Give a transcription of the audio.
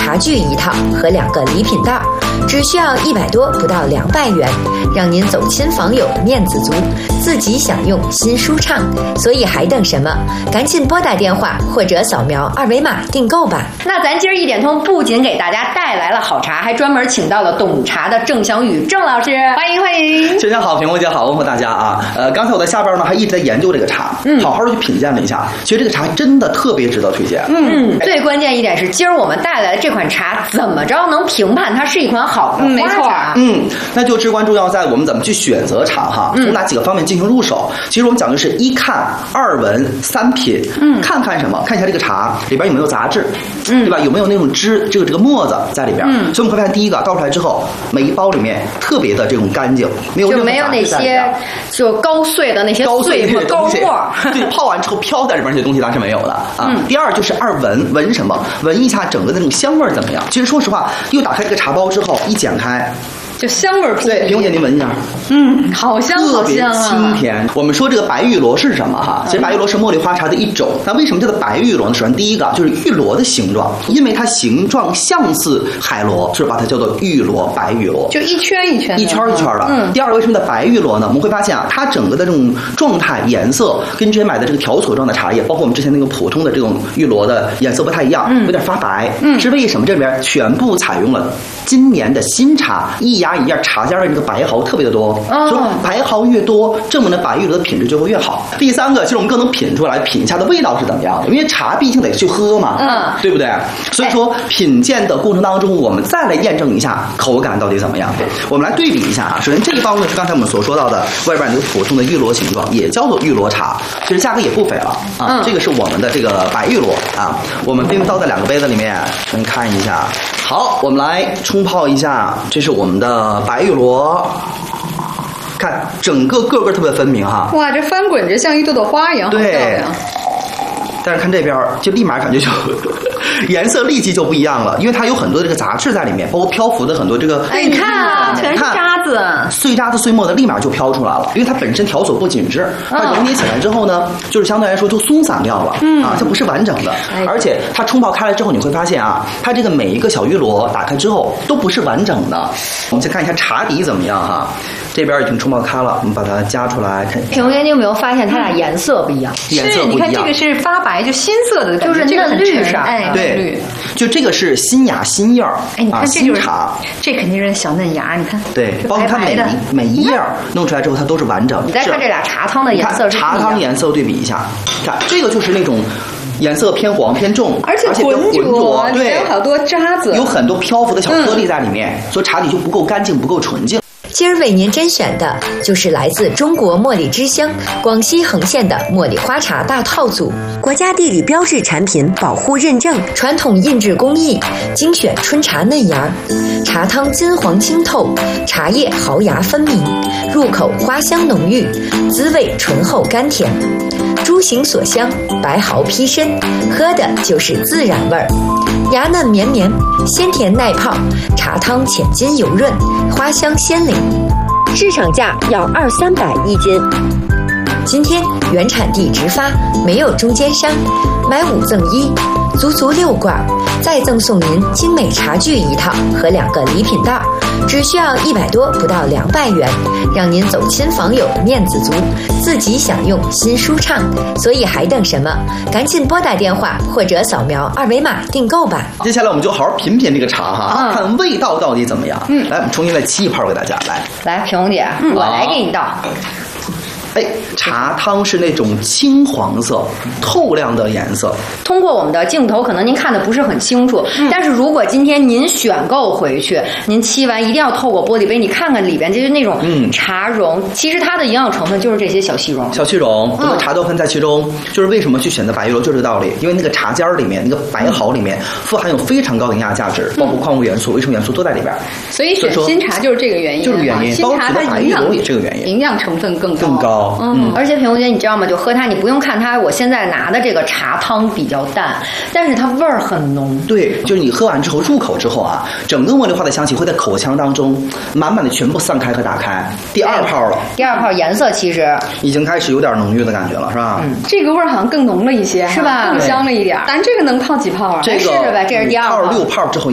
茶具一套和2个礼品袋，只需要100多不到200元，让您走亲访友面子足，自己享用心舒畅。所以还等什么？赶紧拨打电话或者扫描2维码订购吧。 那咱今儿一点通不仅给大家带来了好茶，还专门请到了懂茶的郑翔宇郑老师，欢迎欢迎。 先生好，平红姐好，问候大家啊。刚才我在下边呢还一直在研究这个茶，好好的去品鉴了一下，其实这个茶真的特别值得推荐。 最关键一点是，今儿我们带来的这款茶怎么着能评判它是一款好的花茶？ 那就至关重要在我们怎么去选择茶哈，从哪几个方面进行入手。其实我们讲的是1看2闻3品。看什么？看一下这个茶里边有没有杂质，对吧？有没有那种这个沫子在里边？所以我们会发现，第一个倒出来之后，每一包里面特别的这种干净，没有那些就高碎的那些碎末高沫， 对，泡完之后飘在里边那些东西它是没有的啊。第二就是2闻，闻什么？闻一下整个的那种香味怎么样？其实说实话，又打开这个茶包之后，一剪开。 就香味儿扑鼻。 对，平红姐您闻一下， 好香好香啊， 特别清甜。我们说这个白玉螺是什么哈？其实白玉螺是茉莉花茶的一种。那为什么叫做白玉螺呢？首先第一个就是玉螺的形状，因为它形状像似海螺，所以把它叫做玉螺、白玉螺， 就一圈一圈的。 第二个为什么叫白玉螺呢？我们会发现啊，它整个的这种状态、颜色跟之前买的这个条索状的茶叶，包括我们之前那个普通的这种玉螺的颜色不太一样，有点发白。是为什么？这里边全部采用了今年的新茶，一芽一叶茶尖的这个白毫特别的多，所以白毫越多，证明了白玉螺的品质就会越好。第三个，其实我们更能品出来，品一下的味道是怎么样的，因为茶毕竟得去喝嘛，对不对？所以说品鉴的过程当中，我们再来验证一下口感到底怎么样。我们来对比一下啊。首先这一包呢是刚才我们所说到的外边那个普通的玉螺形状，也叫做玉螺茶，其实价格也不菲了啊。这个是我们的这个白玉螺啊，我们并倒在2个杯子里面，先看一下。好，我们来冲泡一下，这是我们的白玉螺。看整个个特别分明哈， 哇，这翻滚着像一朵朵花一样，好漂亮。 但是看这边就立马感觉就颜色立即就不一样了，因为它有很多的这个杂质在里面，包括漂浮的很多这个。 你看，全是渣子， 碎渣子、碎末的立马就飘出来了，因为它本身条索不紧致，它揉捏起来之后呢，就是相对来说就松散掉了，啊，它不是完整的，而且它冲泡开了之后，你会发现啊，它这个每一个小玉螺打开之后都不是完整的。我们先看一下茶底怎么样哈，这边已经冲泡开了，我们把它夹出来看。 平原，你有没有发现它俩颜色不一样？ 颜色不一样， 你看这个是发白，就新色的，就是嫩绿色，哎， 对，就这个是新芽新叶儿， 哎，你看这就是茶， 这肯定是小嫩芽，你看， 对，包括它每一叶弄出来之后，它都是完整。 你再看这俩茶汤的颜色是茶汤颜色对比一下，看这个就是那种颜色偏黄偏重， 而且浑浊，对，有好多渣子， 有很多漂浮的小颗粒在里面，所以茶底就不够干净，不够纯净。 今儿为您甄选的就是来自中国茉莉之乡广西横县的茉莉花茶大套组，国家地理标志产品保护认证，传统印制工艺，精选春茶嫩芽，茶汤金黄清透，茶叶毫芽分明，入口花香浓郁，滋味醇厚甘甜，诸行所香，白毫披身，喝的就是自然味儿。芽嫩绵绵，鲜甜耐泡，茶汤浅金油润，花香鲜灵。市场价要200-300一斤。今天原产地直发，没有中间商，买5赠1，足6罐，再赠送您精美茶具一套和2个礼品袋，只需要100多不到200元，让您走亲访友面子足，自己享用心舒畅。所以还等什么？赶紧拨打电话或者扫描2维码订购吧。 接下来我们就好好品品这个茶哈，看味道到底怎么样。来，我们重新来沏一泡给大家。 来，平红姐，我来给你倒。 哎，茶汤是那种青黄色、透亮的颜色。 通过我们的镜头，可能您看的不是很清楚，但是如果今天您选购回去，您沏完一定要透过玻璃杯，你看看里边就是那种茶蓉，其实它的营养成分就是这些小细蓉。 小细蓉，很多茶豆分在其中，就是为什么去选择白玉螺，就这个道理。因为那个茶尖里面，那个白毫里面富含有非常高的营养价值，包括矿物元素、维生元素都在里边。 所以选新茶就是这个原因， 就是原因。 新茶它白玉螺也这个原因， 营养成分更高。 而且平红姐，你知道吗？就喝它，你不用看它，我现在拿的这个茶汤比较淡，但是它味儿很浓。 对，就是你喝完之后入口之后啊，整个茉莉花的香气会在口腔当中满满的全部散开和打开。第2泡了， 第2泡颜色其实已经开始有点浓郁的感觉了，是吧？ 这个味儿好像更浓了一些，是吧？更香了一点。咱这个能泡几泡啊？ 这个试着呗，这是第2泡。 6泡之后。